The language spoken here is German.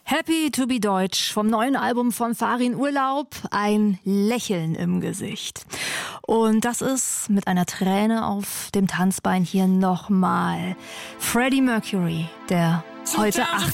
Happy to be Deutsch vom neuen Album von Farin Urlaub, ein Lächeln im Gesicht. Und das ist mit einer Träne auf dem Tanzbein hier nochmal Freddie Mercury, der heute 80